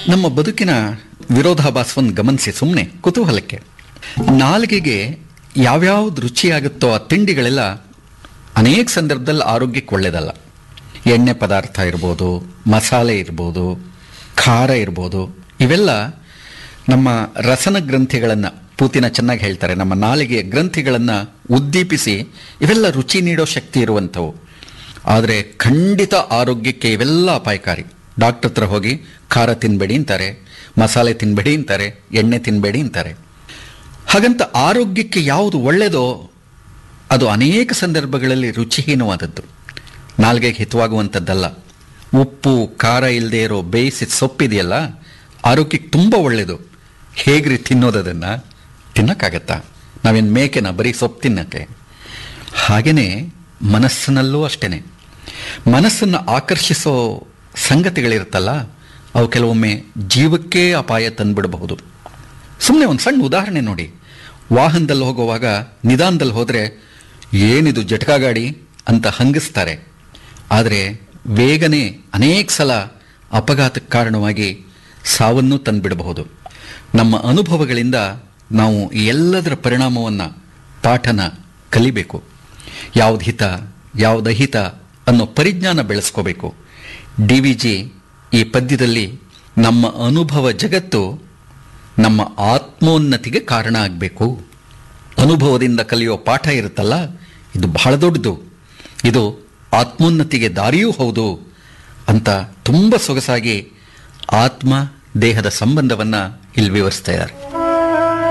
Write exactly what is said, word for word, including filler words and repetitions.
ನಮ್ಮ ಬದುಕಿನ ವಿರೋಧಾಭಾಸವನ್ನು ಗಮನಿಸಿ ಸುಮ್ಮನೆ ಕುತೂಹಲಕ್ಕೆ, ನಾಲಿಗೆಗೆ ಯಾವ್ಯಾವ್ದು ರುಚಿಯಾಗುತ್ತೋ ಆ ತಿಂಡಿಗಳೆಲ್ಲ ಅನೇಕ ಸಂದರ್ಭದಲ್ಲಿ ಆರೋಗ್ಯಕ್ಕೆ ಒಳ್ಳೆಯದಲ್ಲ. ಎಣ್ಣೆ ಪದಾರ್ಥ ಇರ್ಬೋದು, ಮಸಾಲೆ ಇರ್ಬೋದು, ಖಾರ ಇರ್ಬೋದು, ಇವೆಲ್ಲ ನಮ್ಮ ರಸನ ಗ್ರಂಥಿಗಳನ್ನು, ಪೂತಿನ ಚೆನ್ನಾಗಿ ಹೇಳ್ತಾರೆ, ನಮ್ಮ ನಾಲಿಗೆಯ ಗ್ರಂಥಿಗಳನ್ನು ಉದ್ದೀಪಿಸಿ ಇವೆಲ್ಲ ರುಚಿ ನೀಡೋ ಶಕ್ತಿ ಇರುವಂಥವು. ಆದರೆ ಖಂಡಿತ ಆರೋಗ್ಯಕ್ಕೆ ಇವೆಲ್ಲ ಅಪಾಯಕಾರಿ. ಡಾಕ್ಟರ್ ಹತ್ರ ಹೋಗಿ ಖಾರ ತಿನ್ನಬೇಡಿ ಅಂತಾರೆ, ಮಸಾಲೆ ತಿನ್ನಬೇಡಿ ಅಂತಾರೆ, ಎಣ್ಣೆ ತಿನ್ನಬೇಡಿ ಅಂತಾರೆ. ಹಾಗಂತ ಆರೋಗ್ಯಕ್ಕೆ ಯಾವುದು ಒಳ್ಳೆಯದೋ ಅದು ಅನೇಕ ಸಂದರ್ಭಗಳಲ್ಲಿ ರುಚಿಹೀನವಾದದ್ದು, ನಾಲ್ಗೆಗೆ ಹಿತವಾಗುವಂಥದ್ದಲ್ಲ. ಉಪ್ಪು ಖಾರ ಇಲ್ಲದೆ ಇರೋ ಬೇಯಿಸಿದ ಸೊಪ್ಪಿದೆಯಲ್ಲ, ಆರೋಗ್ಯಕ್ಕೆ ತುಂಬ ಒಳ್ಳೆಯದು. ಹೇಗ್ರಿ ತಿನ್ನೋದನ್ನು? ತಿನ್ನೋಕ್ಕಾಗತ್ತಾ? ನಾವೇನು ಮೇಕೆನ ಬರೀ ಸೊಪ್ಪು ತಿನ್ನೋಕ್ಕೆ? ಹಾಗೆಯೇ ಮನಸ್ಸಿನಲ್ಲೂ ಅಷ್ಟೇ. ಮನಸ್ಸನ್ನು ಆಕರ್ಷಿಸೋ ಸಂಗತಿಗಳಿರುತ್ತಲ್ಲ, ಅವು ಕೆಲವೊಮ್ಮೆ ಜೀವಕ್ಕೆ ಅಪಾಯ ತಂದುಬಿಡಬಹುದು. ಸುಮ್ಮನೆ ಒಂದು ಸಣ್ಣ ಉದಾಹರಣೆ ನೋಡಿ. ವಾಹನದಲ್ಲಿ ಹೋಗುವಾಗ ನಿಧಾನದಲ್ಲಿ ಹೋದರೆ ಏನಿದು ಜಟಕಾ ಗಾಡಿ ಅಂತ ಹಂಗಿಸ್ತಾರೆ. ಆದರೆ ವೇಗನೆ ಅನೇಕ ಸಲ ಅಪಘಾತಕ್ಕೆ ಕಾರಣವಾಗಿ ಸಾವನ್ನು ತಂದುಬಿಡಬಹುದು. ನಮ್ಮ ಅನುಭವಗಳಿಂದ ನಾವು ಈ ಎಲ್ಲದರ ಪರಿಣಾಮವನ್ನು, ಪಾಠನ ಕಲಿಬೇಕು. ಯಾವ್ದು ಹಿತ ಯಾವ್ದು ಅಹಿತ ಅನ್ನೋ ಪರಿಜ್ಞಾನ ಬೆಳೆಸ್ಕೋಬೇಕು. ಡಿ ವಿ ಜಿ ಈ ಪದ್ಯದಲ್ಲಿ ನಮ್ಮ ಅನುಭವ ಜಗತ್ತು ನಮ್ಮ ಆತ್ಮೋನ್ನತಿಗೆ ಕಾರಣ ಆಗಬೇಕು. ಅನುಭವದಿಂದ ಕಲಿಯೋ ಪಾಠ ಇರುತ್ತಲ್ಲ, ಇದು ಬಹಳ ದೊಡ್ಡದು, ಇದು ಆತ್ಮೋನ್ನತಿಗೆ ದಾರಿಯೂ ಹೌದು ಅಂತ ತುಂಬ ಸೊಗಸಾಗಿ ಆತ್ಮ ದೇಹದ ಸಂಬಂಧವನ್ನು ಇಲ್ಲಿ ವಿವರಿಸ್ತಾ ಇದ್ದಾರೆ.